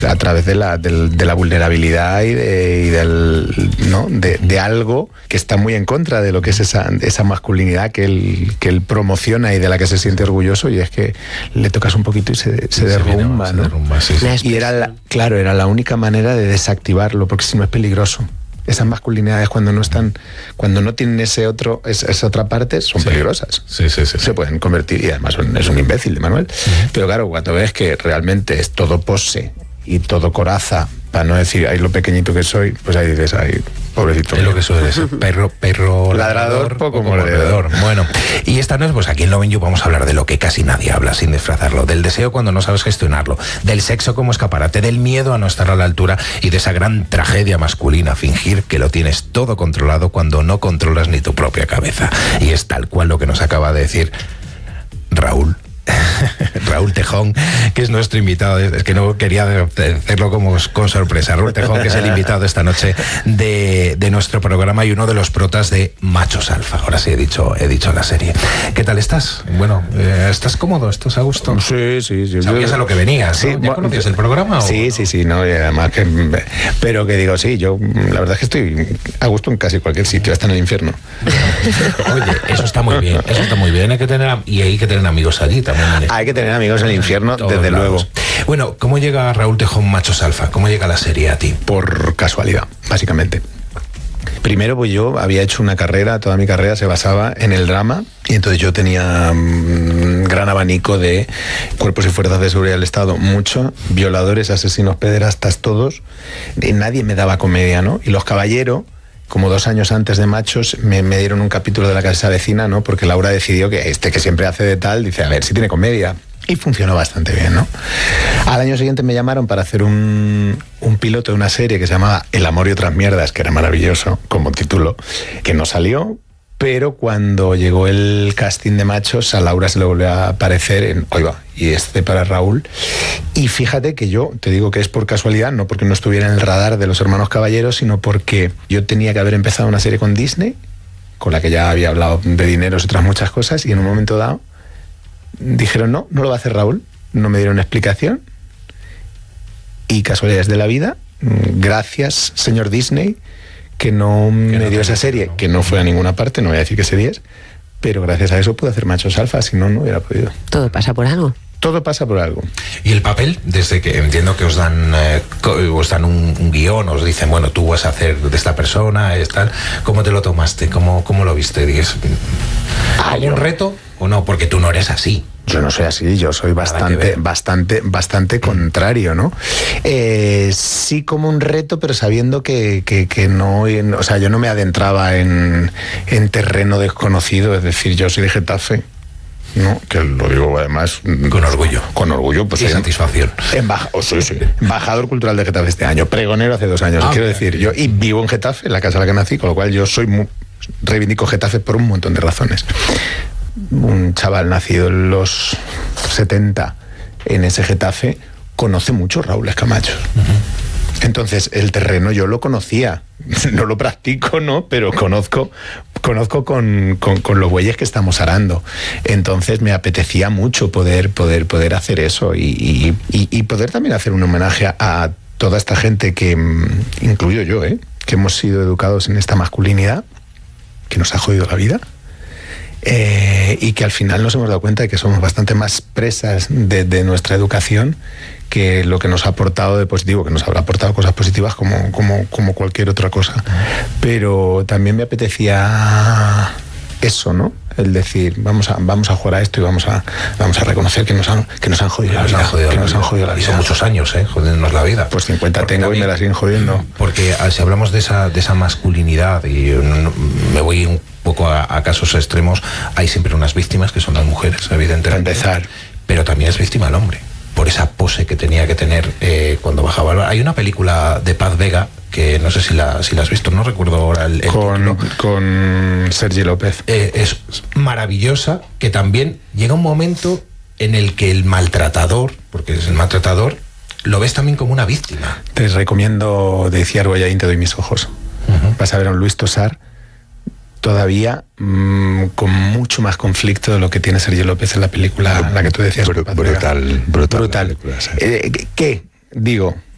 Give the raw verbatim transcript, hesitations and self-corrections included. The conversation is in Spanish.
a través de la, de, de la vulnerabilidad y, de, y del, ¿no? de, de algo que está muy en contra de lo que es esa, esa masculinidad que él, que él promociona y de la que se siente orgulloso, y es que le tocas un poquito y se, se, se derrumba, se ¿no? derrumba, sí, sí. Y era la, claro, era la única manera de desactivarlo, porque si no es peligroso. Esas masculinidades, cuando no están, cuando no tienen ese otro, esa, esa otra parte, son sí. peligrosas. Sí, sí, sí, se sí. pueden convertir, y además es un imbécil de Manuel. Sí. Pero claro, cuando ves que realmente es todo pose y todo coraza, para no decir, ay, lo pequeñito que soy, pues ahí dices, ay, pobrecito. Es lo que suele ser, perro, perro ladrador, poco mordedor. Bueno, y esta noche, pues aquí en Lovin' You vamos a hablar de lo que casi nadie habla, sin disfrazarlo, del deseo cuando no sabes gestionarlo, del sexo como escaparate, del miedo a no estar a la altura y de esa gran tragedia masculina, fingir que lo tienes todo controlado cuando no controlas ni tu propia cabeza. Y es tal cual lo que nos acaba de decir Raúl. Raúl Tejón, que es nuestro invitado, es que no quería hacerlo como con sorpresa. Raúl Tejón, que es el invitado esta noche de, de nuestro programa y uno de los protas de Machos Alfa. Ahora sí he dicho, he dicho la serie. ¿Qué tal estás? Bueno, eh, ¿estás cómodo? ¿Estás a gusto? Sí, sí, sí. ¿Sabías a lo que venías? Sí, ¿no? ¿Ya conocías el programa? Sí, o... sí, sí, no, y además que, pero que digo, sí, yo la verdad es que estoy a gusto en casi cualquier sitio, hasta en el infierno. Oye, eso está muy bien, eso está muy bien, hay que tener, y hay que tener amigos allí también. Hay que tener amigos en el infierno, desde luego. Bueno, ¿cómo llega Raúl Tejón Machos Alfa? ¿Cómo llega la serie a ti? Por casualidad, básicamente. Primero, pues yo había hecho una carrera, toda mi carrera se basaba en el drama, y entonces yo tenía un gran abanico de cuerpos y fuerzas de seguridad del Estado, mucho, violadores, asesinos, pederastas, todos, y nadie me daba comedia, ¿no? Y Los Caballeros, como dos años antes de Machos, me, me dieron un capítulo de La Casa Vecina, ¿no? Porque Laura decidió que este que siempre hace de tal, dice, a ver, si tiene comedia. Y funcionó bastante bien, ¿no? Al año siguiente me llamaron para hacer un, un piloto de una serie que se llamaba El amor y otras mierdas, que era maravilloso, como título, que no salió, pero cuando llegó el casting de Machos, a Laura se le volvió a aparecer en, oiga, y este para Raúl. Y fíjate que yo, te digo que es por casualidad, no porque no estuviera en el radar de los hermanos Caballeros, sino porque yo tenía que haber empezado una serie con Disney, con la que ya había hablado de dineros y otras muchas cosas, y en un momento dado dijeron, no, no lo va a hacer Raúl, no me dieron explicación, y casualidades de la vida, gracias señor Disney, que no que me no dio esa serie, no. que no fue a ninguna parte, no voy a decir que serie es, pero gracias a eso pude hacer Machos Alfa, si no, no hubiera podido. Todo pasa por algo. Todo pasa por algo. ¿Y el papel? Desde que entiendo que os dan eh, os dan un, un guión, os dicen, bueno, tú vas a hacer de esta persona, es tal. ¿Cómo te lo tomaste? ¿Cómo, cómo lo viste? ¿Dices, ¿hay un reto o no? Porque tú no eres así. Yo no soy así, yo soy bastante, bastante, bastante contrario, ¿no? Eh, sí como un reto, pero sabiendo que, que, que no, o sea, yo no me adentraba en, en terreno desconocido, es decir, yo soy de Getafe. No, que lo digo además con orgullo, con orgullo, pues y sí, satisfacción. Embaja, oh, sí, sí. Embajador cultural de Getafe este año, pregonero hace dos años, ah, quiero decir, yo y vivo en Getafe, en la casa en la que nací, con lo cual yo soy muy, reivindico Getafe por un montón de razones. Un chaval nacido en los setenta en ese Getafe conoce mucho Raúl Escamacho. Uh-huh. Entonces el terreno yo lo conocía, no lo practico, no, pero conozco. Conozco con, con, con los bueyes que estamos arando. Entonces me apetecía mucho poder, poder, poder hacer eso y, y, y poder también hacer un homenaje a, a toda esta gente que, incluyo yo, ¿eh? que hemos sido educados en esta masculinidad, que nos ha jodido la vida. Eh, y que al final nos hemos dado cuenta de que somos bastante más presas de, de nuestra educación que lo que nos ha aportado de positivo, que nos habrá aportado cosas positivas como, como, como cualquier otra cosa. Pero también me apetecía eso, ¿no? El decir, vamos a, vamos a jugar a esto y vamos a, vamos a reconocer que nos han, que nos han jodido la vida. Que nos han jodido la vida. Y son muchos años, ¿eh? Jodiéndonos la vida. Pues cincuenta tengo también, y me la siguen jodiendo. Porque si hablamos de esa, de esa masculinidad, y me voy un poco a, a casos extremos, hay siempre unas víctimas que son las mujeres, evidentemente. Para empezar. Pero también es víctima el hombre, por esa pose que tenía que tener eh, cuando bajaba. Hay una película de Paz Vega, que no sé si la, si la has visto, no recuerdo ahora el, el con, con Sergi López. Eh, es maravillosa, que también llega un momento en el que el maltratador, porque es el maltratador, lo ves también como una víctima. Te recomiendo, decía Argollaín, Te doy mis ojos. Uh-huh. Vas a ver a un Luis Tosar todavía mmm, con mucho más conflicto de lo que tiene Sergio López en la película, la que tú decías. Br- brutal, brutal. Brutal. Eh, ¿Qué? Digo,